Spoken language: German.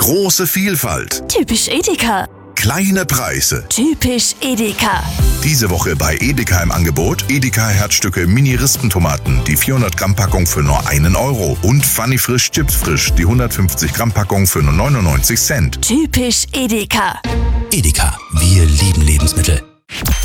Große Vielfalt. Typisch Edeka. Kleine Preise. Typisch Edeka. Diese Woche bei Edeka im Angebot: Edeka Herzstücke Mini-Rispentomaten, die 400 Gramm Packung für nur 1 Euro. Und Funny Frisch Chips Frisch, die 150 Gramm Packung für nur 99 Cent. Typisch Edeka. Edeka, wir lieben Lebensmittel.